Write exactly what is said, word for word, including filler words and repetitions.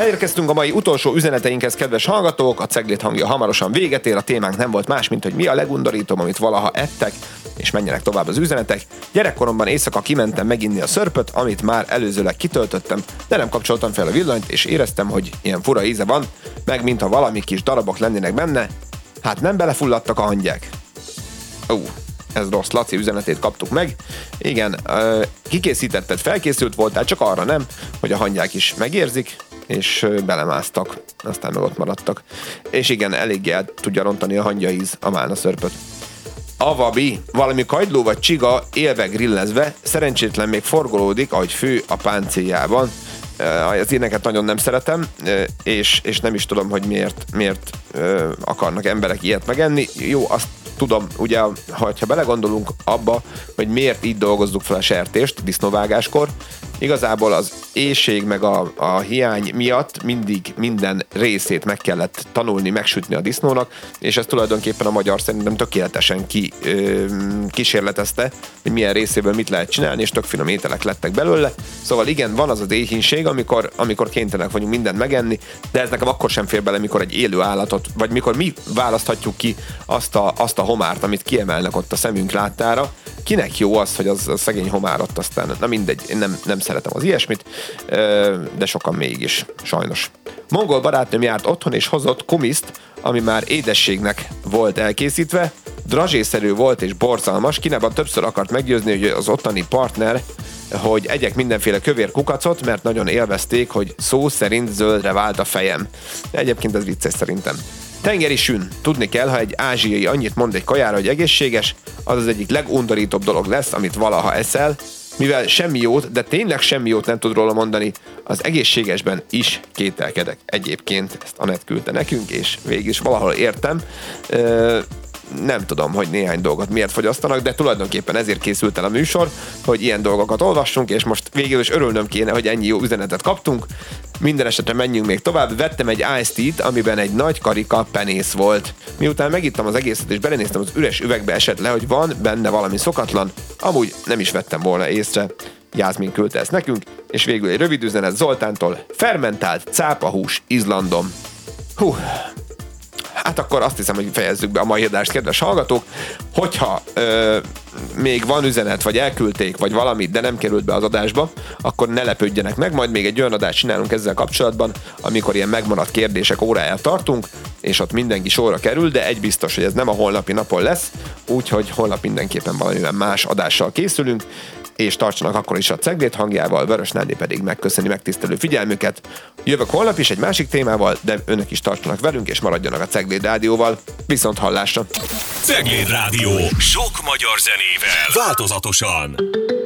Elérkeztünk a mai utolsó üzeneteinkhez, kedves hallgatók. A Cegléd hangja hamarosan véget ér. A témánk nem volt más, mint hogy mi a legundorítóbb, amit valaha ettek, és menjenek tovább az üzenetek. Gyerekkoromban éjszaka kimentem meginni a szörpöt, amit már előzőleg kitöltöttem, de nem kapcsoltam fel a villanyt, és éreztem, hogy ilyen fura íze van, meg mintha valami kis darabok lennének benne. Hát nem belefulladtak a hangyák. Ú, uh, ez rossz, Laci üzenetét kaptuk meg. Igen, uh, kikészítetted, felkészült voltál, csak arra nem, hogy a hangyák is megérzik, és uh, belemásztak, aztán meg ott maradtak. És igen, eléggé el tudja rontani a hangyaíz a málna szörpöt. Avabi, valami kagyló vagy csiga élve grillezve, szerencsétlen még forgolódik, ahogy fő a páncéljában. Az ilyeneket nagyon nem szeretem, és, és nem is tudom, hogy miért, miért akarnak emberek ilyet megenni. Jó, azt tudom, ugye, ha belegondolunk abba, hogy miért így dolgozzuk fel a sertést disznóvágáskor, igazából az éhség meg a, a hiány miatt mindig minden részét meg kellett tanulni, megsütni a disznónak, és ez tulajdonképpen a magyar szerintem tökéletesen ki, ö, kísérletezte, hogy milyen részéből mit lehet csinálni, és tök finom ételek lettek belőle. Szóval igen, van az az éhínség, amikor, amikor kénytelenek vagyunk mindent megenni, de ez nekem akkor sem fér bele, mikor egy élő állatot, vagy mikor mi választhatjuk ki azt a, azt a homárt, amit kiemelnek ott a szemünk láttára. Kinek jó az, hogy az a szegény homár ott aztán, na mindegy, én nem, nem szeretem az ilyesmit, de sokan mégis, sajnos. Mongol barátnőm járt otthon és hozott kumiszt, ami már édességnek volt elkészítve, drazsészerű volt és borzalmas, Kínában többször akart meggyőzni, hogy az ottani partner, hogy egyek mindenféle kövér kukacot, mert nagyon élvezték, hogy szó szerint zöldre vált a fejem. Egyébként ez vicces szerintem. Tengeri sün. Tudni kell, ha egy ázsiai annyit mond egy kajára, hogy egészséges, az az egyik legundorítóbb dolog lesz, amit valaha eszel, mivel semmi jót, de tényleg semmi jót nem tud róla mondani, az egészségesben is kételkedek. Egyébként ezt Anett küldte nekünk, és végig is valahol értem. Ö- nem tudom, hogy néhány dolgot miért fogyasztanak, de tulajdonképpen ezért készült el a műsor, hogy ilyen dolgokat olvassunk, és most végül is örülnöm kéne, hogy ennyi jó üzenetet kaptunk. Minden esetre menjünk még tovább. Vettem egy Ice Tea-t, amiben egy nagy karika penész volt. Miután megittam az egészet, és belenéztem az üres üvegbe, esett le, hogy van benne valami szokatlan, amúgy nem is vettem volna észre. Jászmin küldte ezt nekünk, és végül egy rövid üzenet Zoltántól. Fermentált cápahús Izlandon. Hú, hát akkor azt hiszem, hogy fejezzük be a mai adást, kedves hallgatók. Hogyha ö, még van üzenet, vagy elküldték, vagy valamit, de nem került be az adásba, akkor ne lepődjenek meg, majd még egy olyan adást csinálunk ezzel kapcsolatban, amikor ilyen megmaradt kérdések óráját tartunk, és ott mindenki sorra kerül, de egy biztos, hogy ez nem a holnapi napon lesz, úgyhogy holnap mindenképpen valamivel más adással készülünk, és tartsanak akkor is a Cegléd hangjával, Vörös Nándi pedig megköszöni megtisztelő figyelmüket. Jövök holnap is egy másik témával, de önök is tartsanak velünk, és maradjanak a Cegléd Rádióval. Viszont hallásra! Cegléd Rádió. Sok magyar zenével. Változatosan.